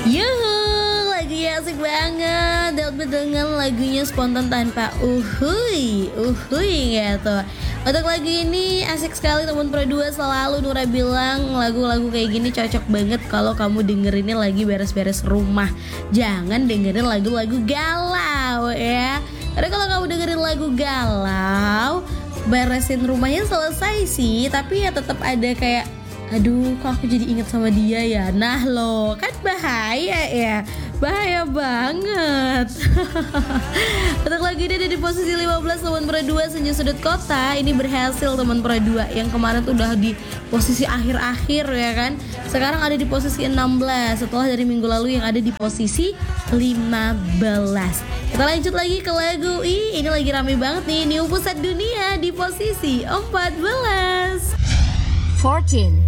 Yuhu, lagunya asik banget. Dapat dengan lagunya spontan tanpa uhuy gitu. Untuk lagu ini asik sekali teman Pro 2. Selalu Nura bilang lagu-lagu kayak gini cocok banget kalau kamu dengerinnya lagi beres-beres rumah. Jangan dengerin lagu-lagu galau ya. Karena kalau kamu dengerin lagu galau, beresin rumahnya selesai sih, tapi ya tetap ada kayak aduh kok aku jadi inget sama dia ya. Nah loh, kan bahaya ya. Bahaya banget. Untuk lagu ini ada di posisi 15 teman Pro 2, Senja Sudut Kota. Ini berhasil teman Pro 2. Yang kemarin tuh udah di posisi akhir-akhir ya kan. Sekarang ada di posisi 16 setelah dari minggu lalu yang ada di posisi 15. Kita lanjut lagi ke lagu ini lagi rame banget nih, New Pusat Dunia di posisi 14. 14.